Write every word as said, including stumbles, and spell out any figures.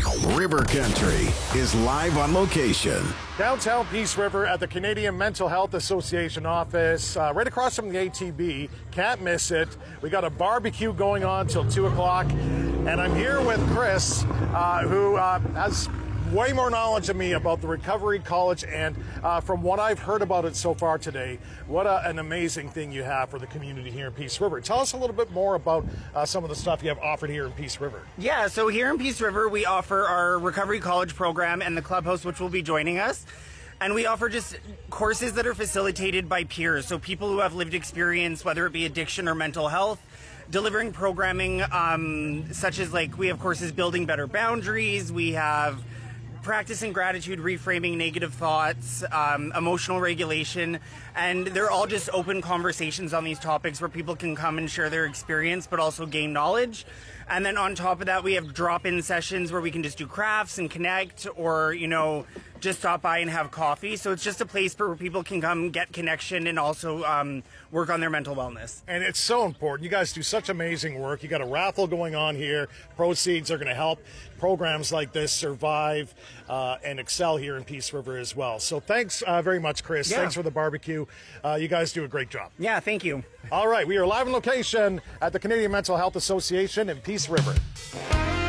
River Country is live on location. Downtown Peace River at the Canadian Mental Health Association office, uh, right across from the A T B. Can't miss it. We got a barbecue going on till two o'clock. And I'm here with Chris, uh, who uh, has way more knowledge than me about the Recovery College, and uh, from what I've heard about it so far today, what a, an amazing thing you have for the community here in Peace River. Tell us a little bit more about uh, some of the stuff you have offered here in Peace River. Yeah, so here in Peace River, we offer our Recovery College program and the clubhouse, which will be joining us. And we offer just courses that are facilitated by peers, so people who have lived experience, whether it be addiction or mental health, delivering programming um, such as, like, we have courses building better boundaries, we have practicing gratitude, reframing negative thoughts, um, emotional regulation, and they're all just open conversations on these topics where people can come and share their experience but also gain knowledge. And then on top of that, we have drop-in sessions where we can just do crafts and connect, or, you know, just stop by and have coffee. So it's just a place where people can come get connection and also um, work on their mental wellness. And it's so important. You guys do such amazing work. You got a raffle going on here. Proceeds are going to help programs like this survive uh, and excel here in Peace River as well. So thanks uh, very much, Chris. Yeah. Thanks for the barbecue. Uh, you guys do a great job. Yeah, thank you. All right, we are live on location at the Canadian Mental Health Association in Peace River.